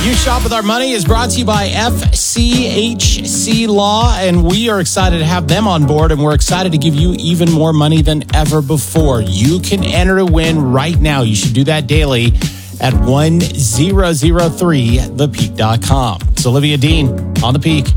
You Shop With Our Money is brought to you by FCHC Law, and we are excited to have them on board, and we're excited to give you even more money than ever before. You can enter to win right now. You should do that daily at 1003thepeak.com. It's Olivia Dean on The Peak.